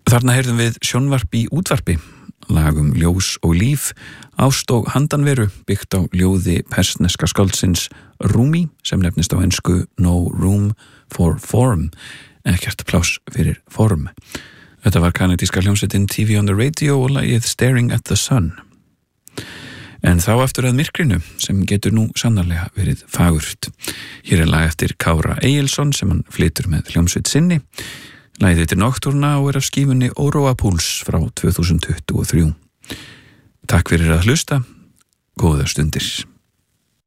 Þarna heyrðum við sjónvarp í útvarpi, lagum ljós og líf, ást og handanveru byggt á ljóði persneska skáldsins Rumi sem nefnist á ensku No Room for Form, ekkert pláss fyrir form. Þetta var kanadíska hljómsveitin TV on the Radio og lagið Staring at the Sun. En þá aftur að myrkrinu sem getur nú sannarlega verið fagurt. Hér er lag eftir Kára Egilsson sem hann flytur með hljómsveit sinni. Lagið heitir Nocturna og er af skífunni Óróa Púls frá 2023. Takk fyrir að hlusta. Góðar stundir.